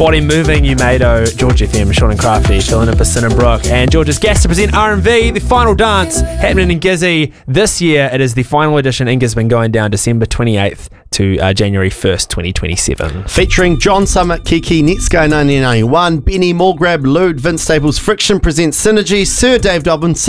Body Moving, You Mado, George FM, Sean and Crafty, filling in for Sin and Brooke. And George's guest to present R&V, the final dance, happening in Gizzy this year. It is the final edition in Gisborne, going down December 28th to January 1st, 2027. Featuring John Summit, Kiki, Netsky 1991, Benny, Mulgrab, Lude, Vince Staples, Friction presents Synergy, Sir Dave Dobbin,